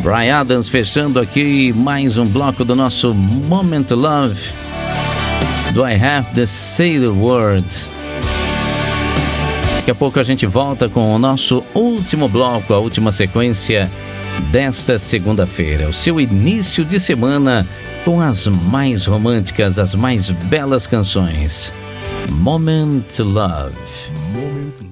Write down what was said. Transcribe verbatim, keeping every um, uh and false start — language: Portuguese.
Bryan Adams fechando aqui mais um bloco do nosso Moment Love. Do I Have to Say the Word? Daqui a pouco a gente volta com o nosso último bloco, a última sequência desta segunda-feira. O seu início de semana com as mais românticas, as mais belas canções. Moment Love. Moment Love.